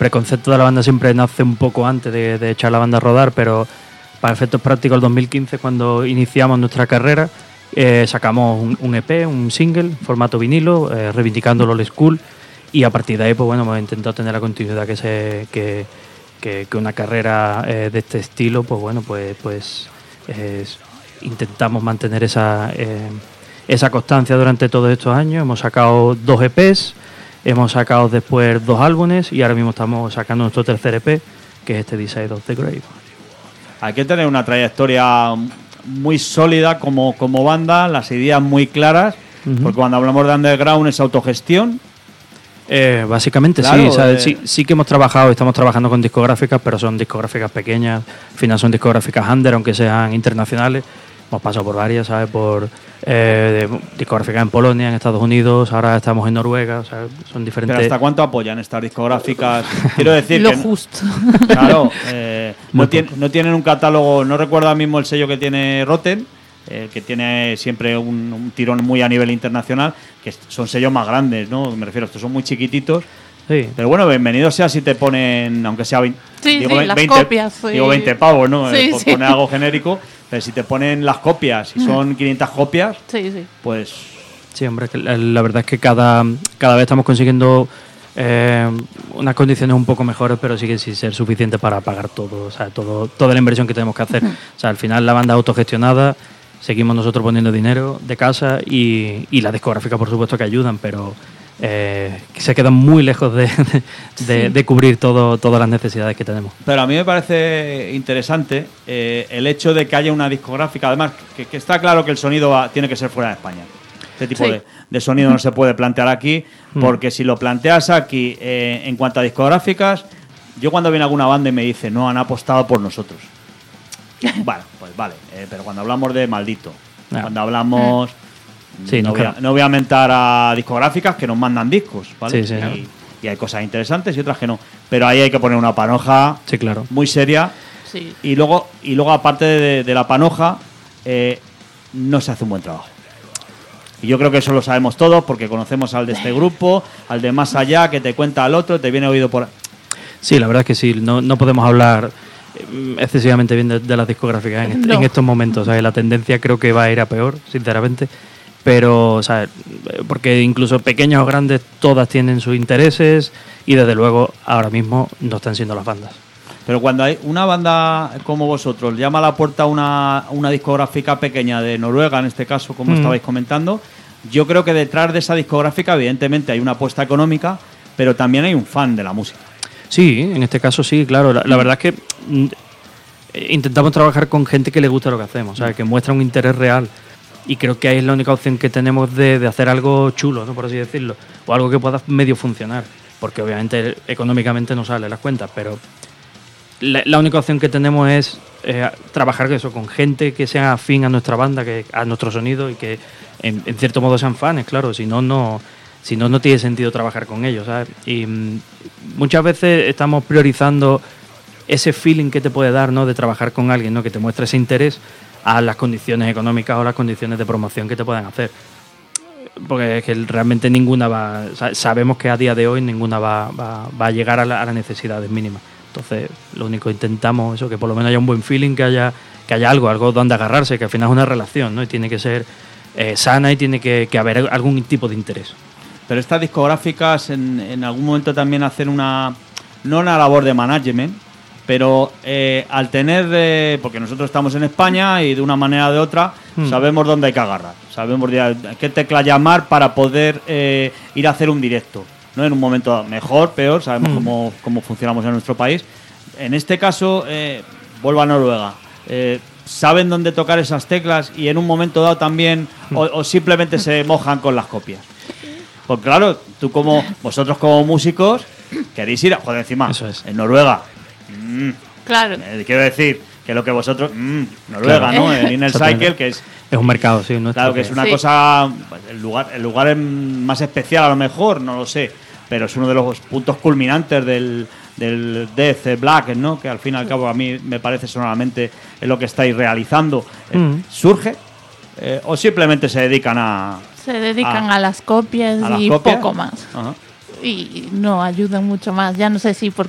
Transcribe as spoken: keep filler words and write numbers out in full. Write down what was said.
preconcepto de la banda siempre nace un poco antes de, de echar la banda a rodar, pero para efectos prácticos el dos mil quince, cuando iniciamos nuestra carrera, eh, sacamos un, un E P, un single, formato vinilo, eh, reivindicando el old school, y a partir de ahí pues bueno, hemos intentado tener la continuidad que se que, que, que una carrera eh, de este estilo, pues bueno, pues pues eh, intentamos mantener esa eh, esa constancia durante todos estos años. Hemos sacado dos E Pes, hemos sacado después dos álbumes y ahora mismo estamos sacando nuestro tercer E P, que es este This Side of the Grave. Hay que tener una trayectoria muy sólida como, como banda, las ideas muy claras, uh-huh. porque cuando hablamos de underground es autogestión. Eh, básicamente claro, sí, o sea, eh... sí, sí que hemos trabajado, estamos trabajando con discográficas, pero son discográficas pequeñas, al final son discográficas under, aunque sean internacionales. Hemos pasado por varias, ¿sabes? Por eh, discográficas en Polonia, en Estados Unidos, ahora estamos en Noruega, o sea, son diferentes. ¿Pero hasta cuánto apoyan estas discográficas? Quiero decir Lo que justo. Claro, eh, no, tien, no tienen un catálogo, no recuerdo ahora mismo el sello que tiene Rotten, eh, que tiene siempre un, un tirón muy a nivel internacional, que son sellos más grandes, ¿no? Me refiero, estos son muy chiquititos. Sí. Pero bueno, bienvenido sea si te ponen, aunque sea veinte, sí, digo, sí, veinte, las copias, sí. digo veinte pavos, ¿no? Sí, eh, por sí. poner algo genérico, pero si te ponen las copias y son quinientas copias, sí, sí. pues... Sí, hombre, la, la verdad es que cada, cada vez estamos consiguiendo eh, unas condiciones un poco mejores, pero siguen sin ser suficientes para pagar todo, o sea, todo, toda la inversión que tenemos que hacer. O sea, al final la banda es autogestionada, seguimos nosotros poniendo dinero de casa y, y las discográficas, por supuesto, que ayudan, pero... Eh, que se quedan muy lejos de, de, sí. de, de cubrir todo, todas las necesidades que tenemos. Pero a mí me parece interesante eh, el hecho de que haya una discográfica, además que, que está claro que el sonido va, tiene que ser fuera de España. Este tipo sí. de, de sonido no se puede plantear aquí, porque mm. si lo planteas aquí, eh, en cuanto a discográficas, yo cuando viene alguna banda y me dice, no, han apostado por nosotros. Bueno, pues vale, eh, pero cuando hablamos de Maldito, no. cuando hablamos... Sí, no, no, voy a, no voy a mentar a discográficas que nos mandan discos, ¿vale? Sí, sí, y, claro. y hay cosas interesantes y otras que no. Pero ahí hay que poner una panoja sí, claro. muy seria. Sí. Y luego, y luego aparte de, de la panoja, eh, no se hace un buen trabajo. Y yo creo que eso lo sabemos todos porque conocemos al de este grupo, al de más allá, que te cuenta al otro, te viene oído por... Sí, la verdad es que sí, no, no podemos hablar excesivamente bien de, de las discográficas en, no. en estos momentos. ¿Sabes? La tendencia creo que va a ir a peor, sinceramente. Pero, ¿sabes? Porque incluso pequeñas o grandes, todas tienen sus intereses y desde luego ahora mismo no están siendo las bandas. Pero cuando hay una banda como vosotros llama a la puerta una, una discográfica pequeña de Noruega, en este caso, como mm. estabais comentando, yo creo que detrás de esa discográfica evidentemente hay una apuesta económica, pero también hay un fan de la música. Sí, en este caso sí, claro. La, la verdad es que mm, intentamos trabajar con gente que le gusta lo que hacemos, ¿sabes? Que muestra un interés real. Y creo que ahí es la única opción que tenemos de, de hacer algo chulo, ¿no? Por así decirlo, o algo que pueda medio funcionar, porque obviamente económicamente no sale las cuentas, pero la, la única opción que tenemos es eh, trabajar eso con gente que sea afín a nuestra banda, que a nuestro sonido y que en, en cierto modo sean fans, claro, si no, no, si no, no tiene sentido trabajar con ellos, ¿sabes? Y mm, muchas veces estamos priorizando ese feeling que te puede dar, ¿no? De trabajar con alguien, ¿no? Que te muestre ese interés a las condiciones económicas o las condiciones de promoción que te puedan hacer. Porque es que realmente ninguna va... Sabemos que a día de hoy ninguna va, va, va a llegar a, la, a las necesidades mínimas. Entonces, lo único que intentamos eso, que por lo menos haya un buen feeling, que haya, que haya algo, algo donde agarrarse, que al final es una relación, ¿no? Y tiene que ser eh, sana y tiene que, que haber algún tipo de interés. Pero estas discográficas en, en algún momento también hacen una... No una labor de management, pero eh, al tener, eh, porque nosotros estamos en España y de una manera o de otra hmm. sabemos dónde hay que agarrar, sabemos de qué tecla llamar para poder eh, ir a hacer un directo, ¿no? En un momento mejor, peor, sabemos hmm. cómo, cómo funcionamos en nuestro país. En este caso, eh, vuelvo a Noruega, eh, saben dónde tocar esas teclas y en un momento dado también, hmm. o, o simplemente se mojan con las copias. Pues claro, tú como, vosotros como músicos, queréis ir a, joder, encima, eso es. En Noruega. Mm, claro. Eh, quiero decir que lo que vosotros... Mm, Noruega, claro. ¿no? El Inner Cycle, que es... Es un mercado, sí. No claro, que es una sí. cosa... El lugar, el lugar más especial a lo mejor, no lo sé, pero es uno de los puntos culminantes del, del Death Black, ¿no? Que al fin y al cabo a mí me parece sonoramente es lo que estáis realizando. Eh, mm. ¿Surge? Eh, ¿O simplemente se dedican a...? Se dedican a, a las copias a y las copias? poco más. Ajá. Y no ayudan mucho más. Ya no sé si por